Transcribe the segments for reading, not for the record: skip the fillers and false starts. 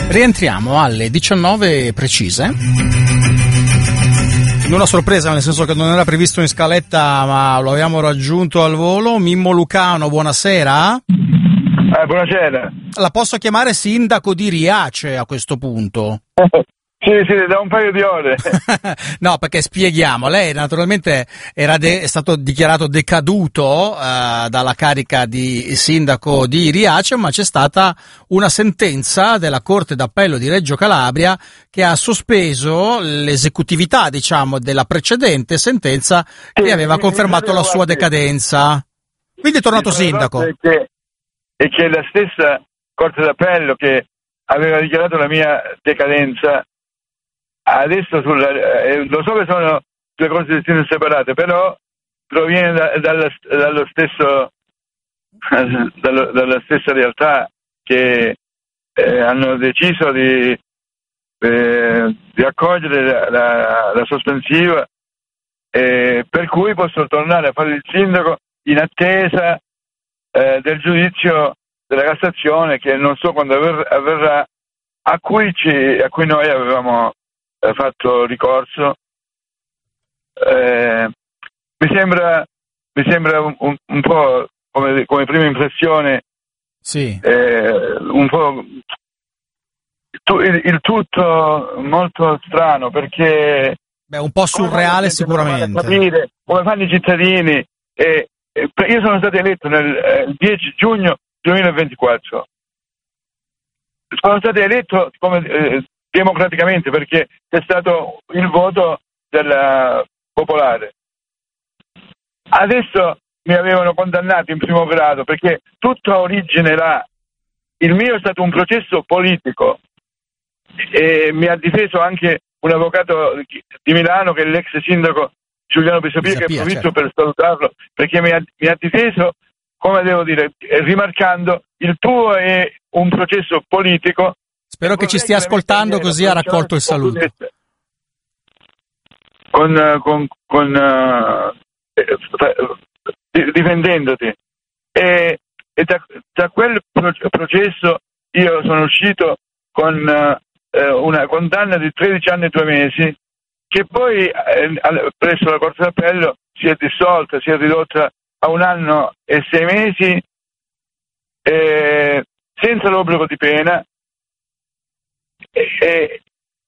Rientriamo alle 19 precise. In una sorpresa, nel senso che non era previsto in scaletta, ma lo abbiamo raggiunto al volo. Mimmo Lucano, buonasera. Buonasera. La posso chiamare sindaco di Riace a questo punto? Sì, da un paio di ore. No, perché spieghiamo, lei naturalmente è stato dichiarato decaduto dalla carica di sindaco di Riace, ma c'è stata una sentenza della Corte d'Appello di Reggio Calabria che ha sospeso l'esecutività, diciamo, della precedente sentenza che aveva confermato la sua decadenza. Quindi è tornato sindaco. E che la stessa Corte d'Appello che aveva dichiarato la mia decadenza adesso lo so che sono due cose distinte e separate, però proviene dalla stessa realtà che hanno deciso di accogliere la sospensiva, per cui posso tornare a fare il sindaco in attesa del giudizio della Cassazione, che non so quando avverrà, a cui noi avevamo fatto ricorso. Mi sembra un po' come prima impressione, sì, un po' il tutto molto strano, perché un po' surreale sicuramente. Capire come fanno i cittadini. Io sono stato eletto nel 10 giugno 2024. Sono stato eletto democraticamente, perché c'è stato il voto della popolare. Adesso mi avevano condannato in primo grado perché tutto ha origine là. Il mio è stato un processo politico e mi ha difeso anche un avvocato di Milano, che è l'ex sindaco Giuliano Pisapia, che approfitto certo per salutarlo, perché mi ha difeso, come devo dire, rimarcando: il tuo è un processo politico. Spero che ci stia ascoltando, così ha raccolto il saluto. Difendendoti. E da quel processo io sono uscito con una condanna di 13 anni e 2 mesi, che poi presso la Corte d'Appello si è dissolta, si è ridotta a 1 anno e 6 mesi, senza l'obbligo di pena, e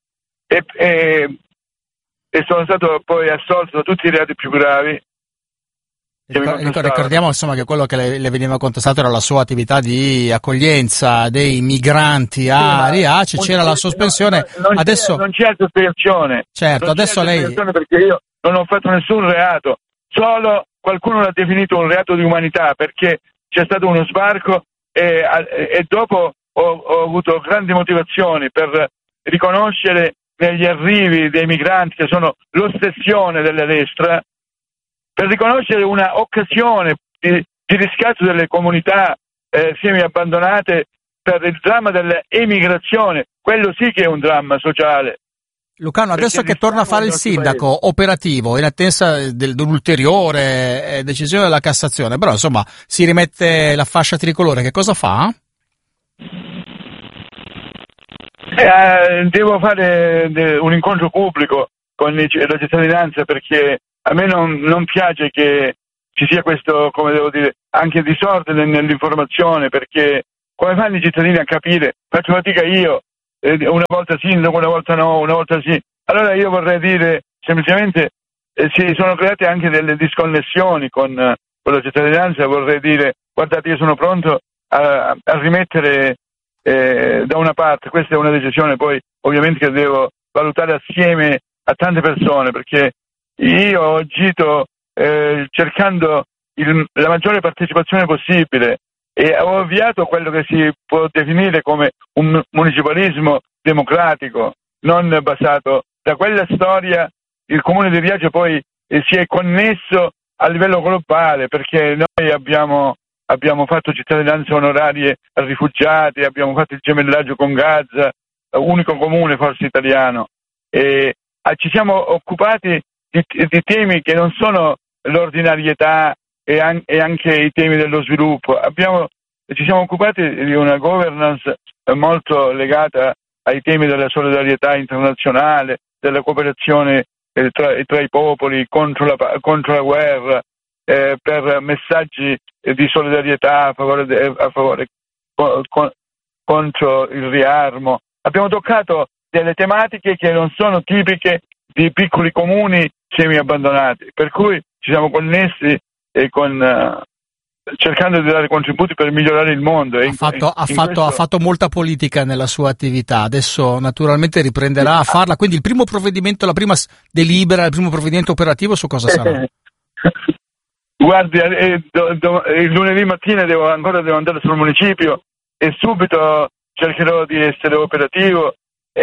sono stato poi assolto da tutti i reati più gravi. Ricordiamo insomma che quello che le veniva contestato era la sua attività di accoglienza dei migranti a Riace, c'era la sospensione. Adesso non c'è sospensione. Certo, adesso lei, perché io non ho fatto nessun reato, solo qualcuno l'ha definito un reato di umanità, perché c'è stato uno sbarco e dopo ho avuto grandi motivazioni per riconoscere negli arrivi dei migranti, che sono l'ossessione della destra, per riconoscere una occasione di riscatto delle comunità semi-abbandonate per il dramma dell'emigrazione. Quello sì che è un dramma sociale. Lucano, adesso che torna a fare il sindaco operativo, in attesa dell'ulteriore decisione della Cassazione, però insomma si rimette la fascia tricolore, che cosa fa? Devo fare un incontro pubblico con la cittadinanza, perché a me non piace che ci sia questo, come devo dire, anche disordine nell'informazione, perché come fanno i cittadini a capire? Faccio fatica io, una volta sindaco, una volta no, una volta sì. Allora io vorrei dire semplicemente, si sono create anche delle disconnessioni con la cittadinanza. Vorrei dire: guardate, io sono pronto a rimettere da una parte. Questa è una decisione poi ovviamente che devo valutare assieme a tante persone, perché io ho agito cercando la maggiore partecipazione possibile e ho avviato quello che si può definire come un municipalismo democratico, non basato. Da quella storia il Comune di Riace poi si è connesso a livello globale, perché noi abbiamo fatto cittadinanze onorarie a rifugiati, abbiamo fatto il gemellaggio con Gaza, unico comune forse italiano, e ci siamo occupati di temi che non sono l'ordinarietà e anche i temi dello sviluppo. Ci siamo occupati di una governance molto legata ai temi della solidarietà internazionale, della cooperazione tra i popoli contro la guerra, per messaggi di solidarietà a favore contro il riarmo. Abbiamo toccato delle tematiche che non sono tipiche di piccoli comuni semi-abbandonati, per cui ci siamo connessi cercando di dare contributi per migliorare il mondo. Ha fatto molta politica nella sua attività, adesso naturalmente riprenderà a farla, quindi il primo provvedimento, la prima delibera, il primo provvedimento operativo su cosa sarà? Guardi, il lunedì mattina devo andare sul municipio e subito cercherò di essere operativo,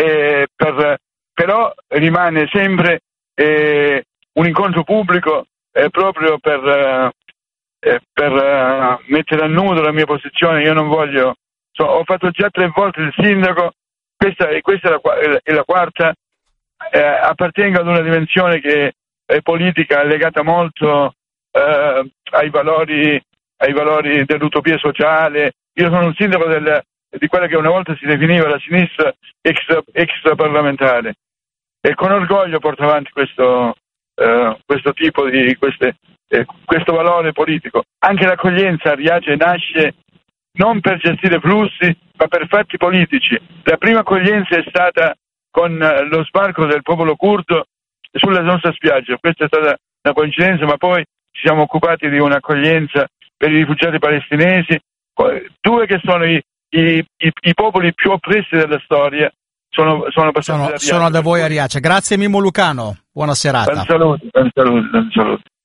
però rimane sempre un incontro pubblico proprio per mettere a nudo la mia posizione. Io non voglio, ho fatto già 3 volte il sindaco, questa è la quarta, appartengo ad una dimensione che è politica, legata molto ai valori dell'utopia sociale. Io sono un sindaco di quella che una volta si definiva la sinistra extraparlamentare, e con orgoglio porto avanti questo tipo di questo valore politico. Anche l'accoglienza a Riace nasce non per gestire flussi, ma per fatti politici. La prima accoglienza è stata con lo sbarco del popolo curdo sulla nostra spiaggia. Questa è stata una coincidenza, ma poi ci siamo occupati di un'accoglienza per i rifugiati palestinesi, 2 che sono i popoli più oppressi della storia. Sono passati da voi a Riace. Grazie Mimmo Lucano, buona serata. Ben saluti.